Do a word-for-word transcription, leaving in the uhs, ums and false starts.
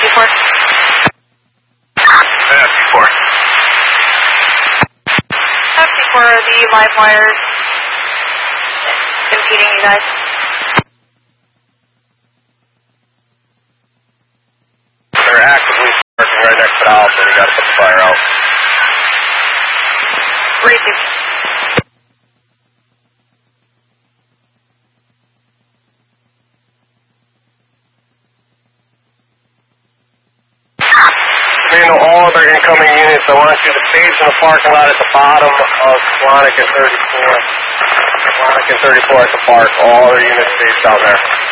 four. F P four. F P four, the live wires impeding you guys. They're actively working right next to the house, and we got to put the fire out. Receive. Commando, all other incoming units, I want you to stage in the parking lot at the bottom of Swanwick and thirty-four. Swanwick and thirty-four at the park. All other units staged down there.